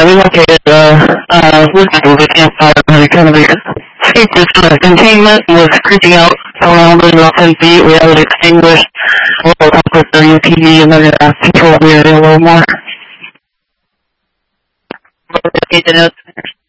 relocated with the campfire and kind of escaped this containment, was creeping out around about 10 feet. We had it extinguished. We'll talk with the UPD and they're going to control the area a little more.